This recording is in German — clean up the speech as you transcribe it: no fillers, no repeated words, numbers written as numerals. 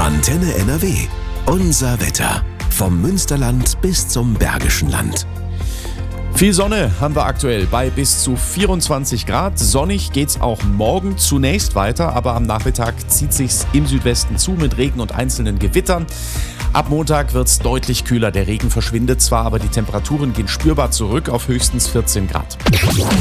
Antenne NRW. Unser Wetter. Vom Münsterland bis zum Bergischen Land. Viel Sonne haben wir aktuell bei bis zu 24 Grad. Sonnig geht's auch morgen zunächst weiter, aber am Nachmittag zieht sich's im Südwesten zu mit Regen und einzelnen Gewittern. Ab Montag wird's deutlich kühler. Der Regen verschwindet zwar, aber die Temperaturen gehen spürbar zurück auf höchstens 14 Grad.